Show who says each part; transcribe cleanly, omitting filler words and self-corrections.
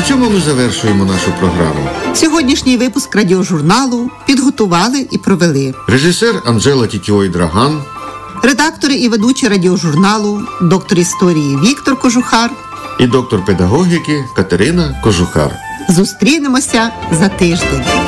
Speaker 1: цьому ми завершуємо нашу програму.
Speaker 2: Сьогоднішній випуск радіожурналу підготували і провели
Speaker 1: Режисер Анжела Тітьой-Драган,
Speaker 2: редактори і ведучі радіожурналу, доктор історії Віктор Кожухар
Speaker 1: і доктор педагогіки Катерина Кожухар.
Speaker 2: Зустрінемося за тиждень.